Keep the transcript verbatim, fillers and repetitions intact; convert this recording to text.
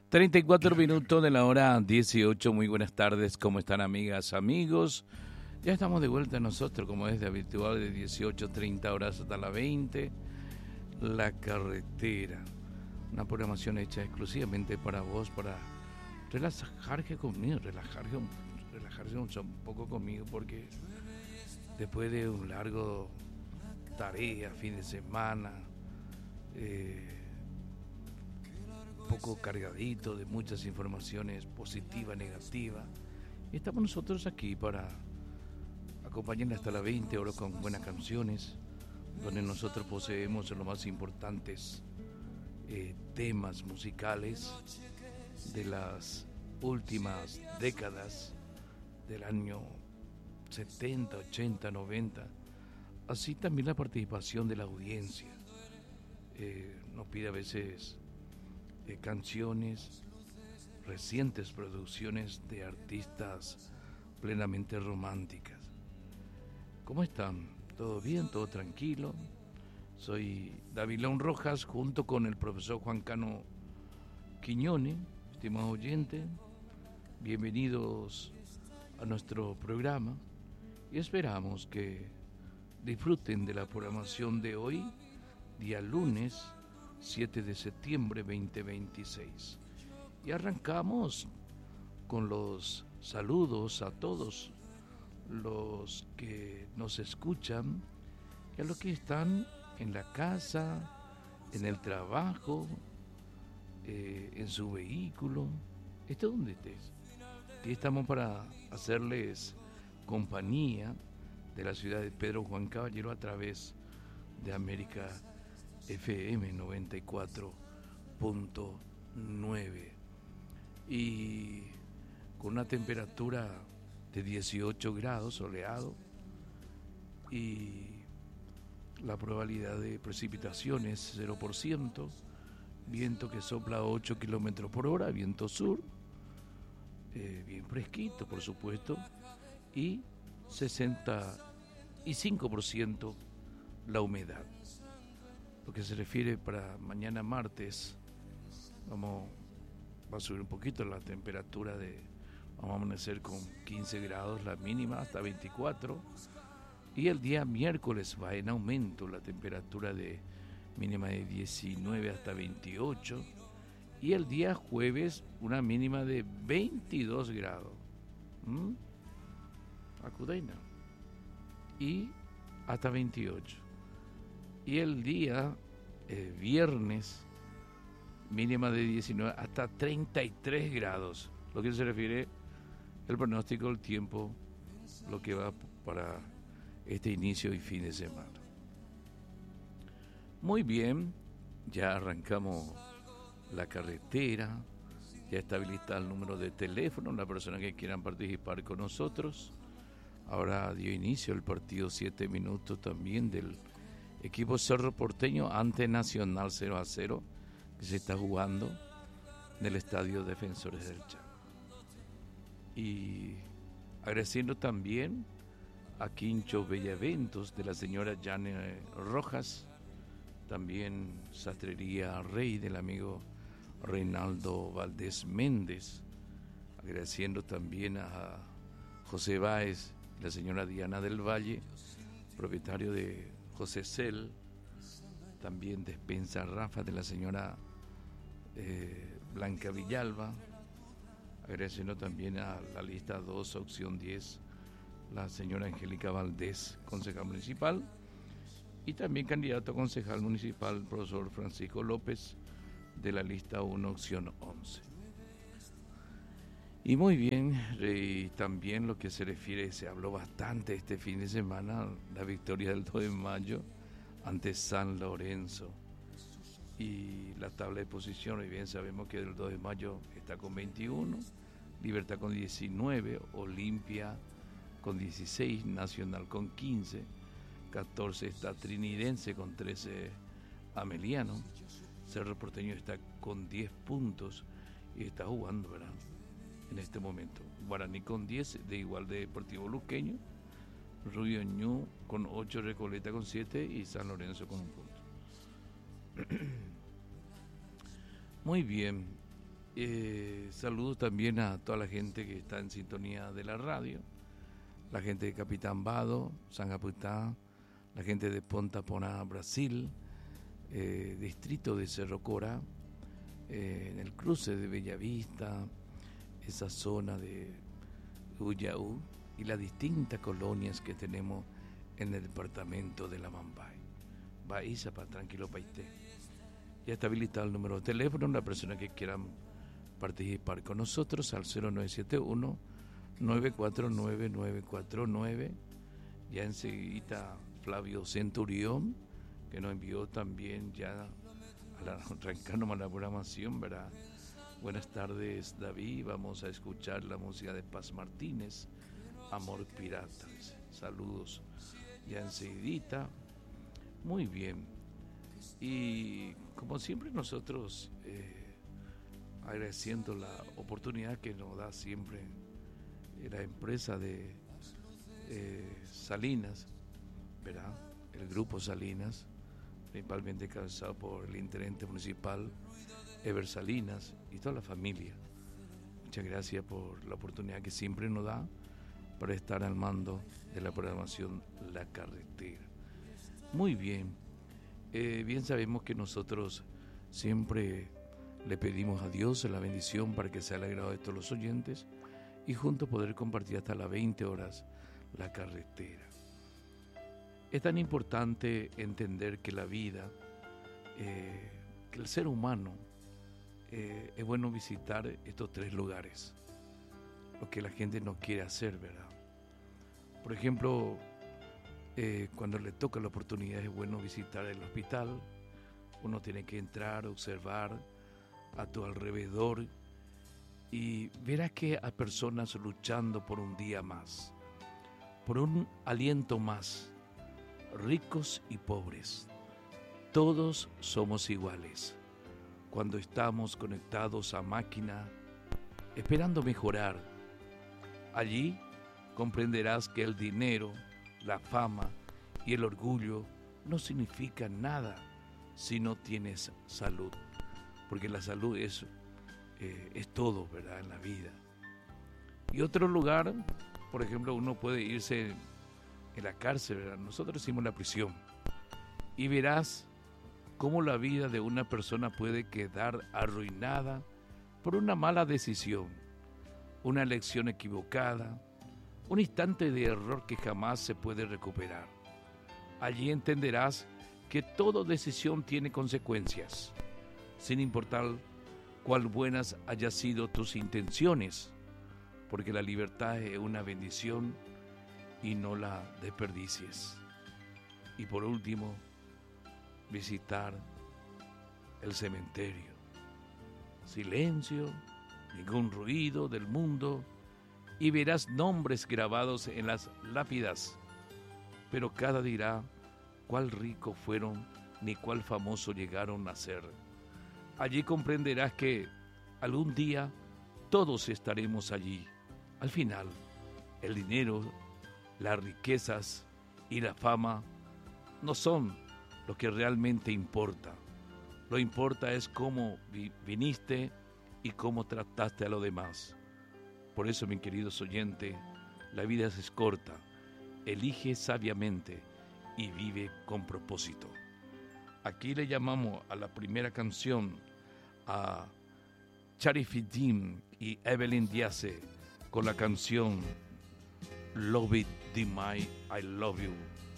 treinta y cuatro minutos de la hora dieciocho. Muy buenas tardes, ¿cómo están, amigas, amigos? Ya estamos de vuelta nosotros, como es de habitual, de dieciocho treinta horas hasta las veinte. La Carretera, una programación hecha exclusivamente para vos, para relajarse conmigo, relajarse, relajarse un poco conmigo, porque después de un largo tarea, fin de semana, eh, poco cargadito de muchas informaciones positivas, negativas, y estamos nosotros aquí para acompañarle hasta las veinte horas con buenas canciones, donde nosotros poseemos los más importantes eh, temas musicales de las últimas décadas del año setenta, ochenta, noventa, así también la participación de la audiencia. Eh, nos pide a veces eh, canciones, recientes producciones de artistas plenamente románticas. ¿Cómo están? ¿Todo bien? ¿Todo tranquilo? Soy David León Rojas, junto con el profesor Juan Cano Quiñone. Estimados oyentes, bienvenidos a nuestro programa y esperamos que disfruten de la programación de hoy, día lunes siete de septiembre veinte veintiséis. Y arrancamos con los saludos a todos los que nos escuchan y a los que están en la casa, en el trabajo, eh, en su vehículo, esté donde estés. Aquí estamos para hacerles compañía de la ciudad de Pedro Juan Caballero a través de América F M noventa y cuatro punto nueve y con una temperatura de dieciocho grados, soleado, y la probabilidad de precipitaciones cero por ciento, viento que sopla a ocho kilómetros por hora, viento sur, eh, bien fresquito por supuesto, y sesenta y cinco por ciento la humedad. Lo que se refiere para mañana martes, vamos, va a subir un poquito la temperatura, de vamos a amanecer con quince grados la mínima, hasta veinticuatro, y el día miércoles va en aumento la temperatura de mínima de diecinueve hasta veintiocho, y el día jueves una mínima de veintidós grados. ¿Mm? Acudeina. Y hasta veintiocho. Y el día eh, viernes mínima de diecinueve hasta treinta y tres grados. Lo que se refiere el pronóstico del tiempo, lo que va para este inicio y fin de semana. Muy bien, ya arrancamos la carretera, ya está habilitado el número de teléfono, las personas que quieran participar con nosotros. Ahora dio inicio el partido siete minutos también del equipo Cerro Porteño ante Nacional cero a cero, que se está jugando en el Estadio Defensores del Chaco. Y agradeciendo también a Quincho Bellaventos de la señora Jane Rojas, también Sastrería Rey del amigo Reinaldo Valdés Méndez, agradeciendo también a José Báez y la señora Diana del Valle, propietario de José Cel, también Despensa Rafa de la señora eh, Blanca Villalba, agradeciendo también a la lista dos, opción diez, la señora Angélica Valdés, concejal municipal, y también candidato a concejal municipal, el profesor Francisco López, de la lista uno, opción once. Y muy bien, y también lo que se refiere, se habló bastante este fin de semana, la victoria del dos de mayo ante San Lorenzo. Y la tabla de posición, y bien sabemos que el dos de mayo está con veintiuno, Libertad con diecinueve, Olimpia con dieciséis, Nacional con quince, catorce está Trinidense con trece, Ameliano. Cerro Porteño está con diez puntos y está jugando, ¿verdad?, en este momento. Guaraní con diez, de igual de Deportivo Luqueño, Rubio Ñu con ocho, Recoleta con siete y San Lorenzo con un punto. Muy bien, Eh, saludos también a toda la gente que está en sintonía de la radio, la gente de Capitán Bado, San Japutá, la gente de Ponta Poná, Brasil, eh, distrito de Cerro Corá, eh, en el cruce de Bellavista, esa zona de Ullaú y las distintas colonias que tenemos en el departamento de la Mambay. Baíza para tranquilo paité. Ya está habilitado el número de teléfono, la persona que quieran participar con nosotros al cero nueve siete uno, nueve cuatro nueve, nueve cuatro nueve. Ya enseguida Flavio Centurión, que nos envió también ya a la, arrancando la programación, ¿verdad? Buenas tardes, David. Vamos a escuchar la música de Paz Martínez, Amor Pirata. Saludos. Ya enseguida. Muy bien. Y como siempre nosotros eh, agradeciendo la oportunidad que nos da siempre la empresa de eh, Salinas, ¿verdad? El grupo Salinas, principalmente encabezado por el intendente municipal Ever Salinas y toda la familia. Muchas gracias por la oportunidad que siempre nos da para estar al mando de la programación La Carretera. Muy bien, eh, bien sabemos que nosotros siempre le pedimos a Dios la bendición para que sea el agrado de todos los oyentes y juntos poder compartir hasta las veinte horas La Carretera. Es tan importante entender que la vida, eh, que el ser humano, eh, es bueno visitar estos tres lugares, lo que la gente no quiere hacer, ¿verdad? Por ejemplo, eh, cuando le toca la oportunidad es bueno visitar el hospital. Uno tiene que entrar, observar a tu alrededor y verás que hay personas luchando por un día más, por un aliento más, ricos y pobres. Todos somos iguales cuando estamos conectados a máquina, esperando mejorar. Allí comprenderás que el dinero, la fama y el orgullo no significan nada si no tienes salud, porque la salud es, eh, es todo, ¿verdad?, en la vida. Y otro lugar, por ejemplo, uno puede irse en la cárcel, ¿verdad? Nosotros hicimos la prisión y verás cómo la vida de una persona puede quedar arruinada por una mala decisión, una elección equivocada, un instante de error que jamás se puede recuperar. Allí entenderás que toda decisión tiene consecuencias, sin importar cuál buenas hayan sido tus intenciones, porque la libertad es una bendición y no la desperdicies. Y por último, visitar el cementerio. Silencio, ningún ruido del mundo, y verás nombres grabados en las lápidas, pero cada dirá cuál rico fueron ni cuál famoso llegaron a ser. Allí comprenderás que algún día todos estaremos allí. Al final, el dinero, las riquezas y la fama no son lo que realmente importa. Lo importa es cómo vi- viniste y cómo trataste a los demás. Por eso, mi queridos oyentes, la vida es corta. Elige sabiamente y vive con propósito. Aquí le llamamos a la primera canción a Charifidim y Evelyn Diace con la canción Love It, Dimai, I Love You.